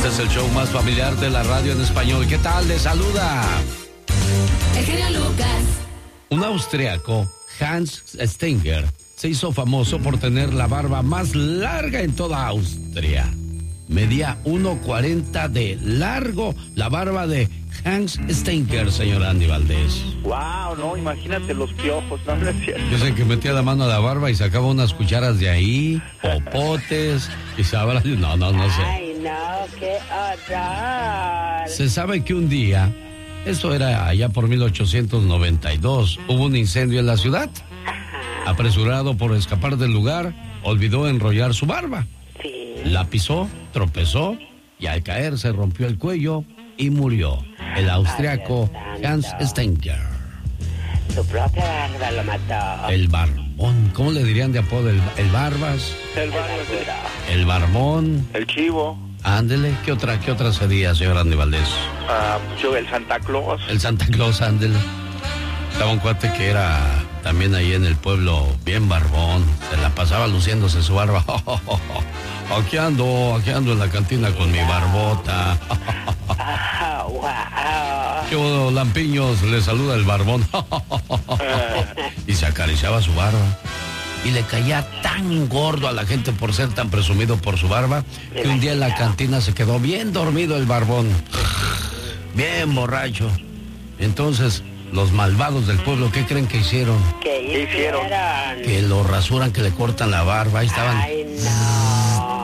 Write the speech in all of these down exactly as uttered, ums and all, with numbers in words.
es el show más familiar de la radio en español. ¿Qué tal? Les saluda el genio Lucas. Un austriaco, Hans Stenger, se hizo famoso por tener la barba más larga en toda Austria. Medía uno cuarenta de largo la barba de Hans Stenger, señor Andy Valdés. Wow, no, imagínate los piojos, no, no es cierto. Dicen que metía la mano a la barba y sacaba unas cucharas de ahí, popotes, y sabrá, no, no, no sé. Ay, no, qué horror. Se sabe que un día, esto era allá por mil ochocientos noventa y dos, hubo un incendio en la ciudad. Apresurado por escapar del lugar, olvidó enrollar su barba. Sí. La pisó, tropezó y al caer se rompió el cuello y murió. El austriaco Hans Stenger. Su propia barba lo mató. El barbón, ¿cómo le dirían de apodo? El, el barbas. El barrio, El barbón. el chivo, Ándele, ¿qué otra, qué otra sería, señor Andy Valdés? ah, yo, el Santa Claus. El Santa Claus, ándele. Estaba un cuate que era también ahí en el pueblo bien barbón. Se la pasaba luciéndose su barba. Aquí ando, aquí ando en la cantina con mi barbota. Ah, wow. Qué bueno, lampiños, le saluda el barbón. Y se acariciaba su barba. Y le caía tan gordo a la gente por ser tan presumido por su barba, que un día en la cantina se quedó bien dormido el barbón. Bien borracho. Entonces, los malvados del pueblo, ¿qué creen que hicieron? ¿Qué hicieron? Que lo rasuran, que le cortan la barba. Ahí estaban. Ay, no.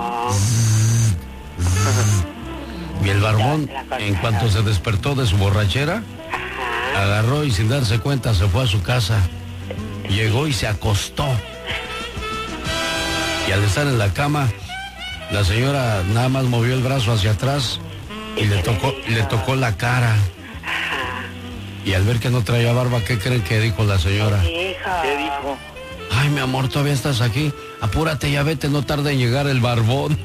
Y el barbón, en cuanto se despertó de su borrachera, agarró y sin darse cuenta se fue a su casa. Llegó y se acostó. Y al estar en la cama, la señora nada más movió el brazo hacia atrás y le tocó, le tocó la cara. Y al ver que no traía barba, ¿qué creen que dijo la señora? Hijo. ¿Qué dijo? Ay, mi amor, todavía estás aquí. Apúrate, ya vete, no tarda en llegar el barbón.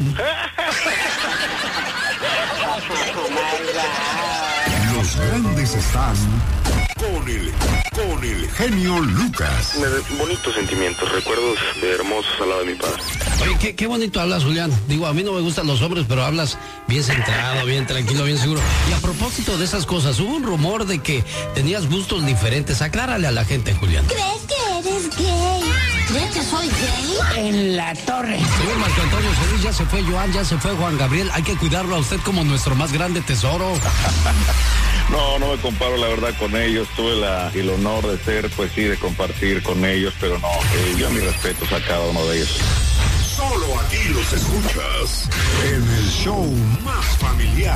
Los grandes están con el, con el genio Lucas. Me de bonitos sentimientos, recuerdos de hermosos al lado de mi padre. Oye, qué, qué bonito hablas, Julián. Digo, a mí no me gustan los hombres, pero hablas bien centrado, bien tranquilo, bien seguro. Y a propósito de esas cosas, hubo un rumor de que tenías gustos diferentes. Aclárale a la gente, Julián. ¿Crees que eres gay? ¿Crees que soy gay? En la torre. Señor Marco Antonio Solís, ya se fue Joan, ya se fue Juan Gabriel. Hay que cuidarlo a usted como nuestro más grande tesoro. No, no me comparo la verdad con ellos. Tuve la, el honor de ser, pues sí, de compartir con ellos, pero no, eh, yo mis respetos a cada uno de ellos. Solo aquí los escuchas en el show más familiar.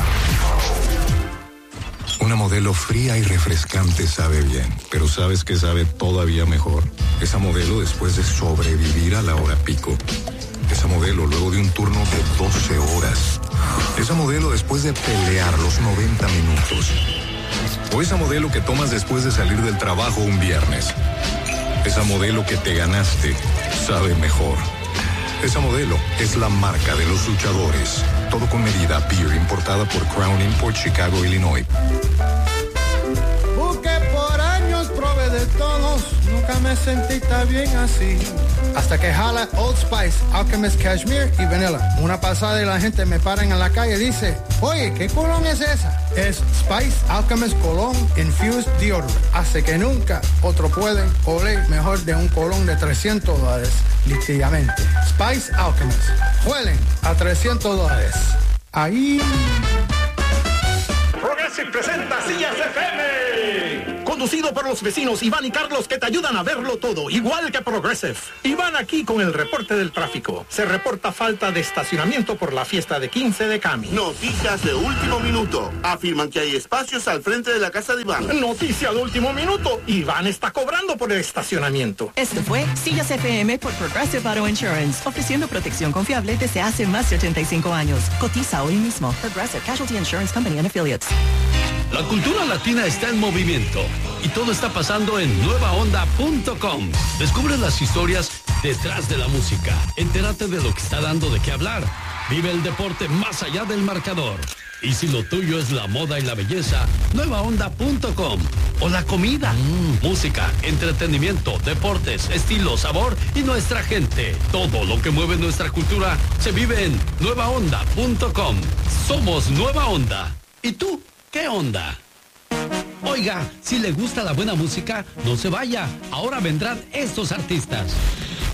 Una modelo fría y refrescante sabe bien, pero ¿sabes qué sabe todavía mejor? Esa modelo después de sobrevivir a la hora pico. Esa modelo luego de un turno de doce horas. Esa modelo después de pelear los noventa minutos. O esa modelo que tomas después de salir del trabajo un viernes. Esa modelo que te ganaste sabe mejor. Esa modelo es la marca de los luchadores. Todo con medida. Beer importada por Crown Import, Chicago, Illinois. Busqué por años, probé de todos. Nunca me sentí tan bien así. Hasta que jala Old Spice, Alchemist Cashmere y Vanilla. Una pasada y la gente me paran en la calle y dice, oye, ¿qué colón es esa? Es Spice Alchemist Cologne Infused Deodorant. Hace que nunca otro pueden oler mejor de un colón de trescientos dólares. Literalmente. Spice Alchemist. Huelen a trescientos dólares. Ahí. Progressive presenta Sillas F M. Conducido por los vecinos Iván y Carlos, que te ayudan a verlo todo, igual que Progressive. Iván aquí con el reporte del tráfico. Se reporta falta de estacionamiento por la fiesta de quince de Cami. Noticias de último minuto. Afirman que hay espacios al frente de la casa de Iván. Noticia de último minuto. Iván está cobrando por el estacionamiento. Esto fue Sillas F M por Progressive Auto Insurance, ofreciendo protección confiable desde hace más de ochenta y cinco años. Cotiza hoy mismo. Progressive Casualty Insurance Company and Affiliates. La cultura latina está en movimiento y todo está pasando en nueva onda punto com. Descubre las historias detrás de la música. Entérate de lo que está dando de qué hablar. Vive el deporte más allá del marcador. Y si lo tuyo es la moda y la belleza, nueva onda punto com. O la comida, mm, música, entretenimiento, deportes, estilo, sabor y nuestra gente. Todo lo que mueve nuestra cultura se vive en nueva onda punto com. Somos Nueva Onda. ¿Y tú qué onda? Oiga, si le gusta la buena música, no se vaya. Ahora vendrán estos artistas.